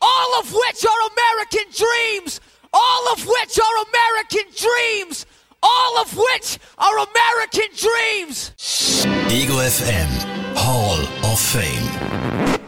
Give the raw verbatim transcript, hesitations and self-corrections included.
all of which are American dreams, all of which are American dreams, all of which are American dreams. Ego F M, Hall of Fame.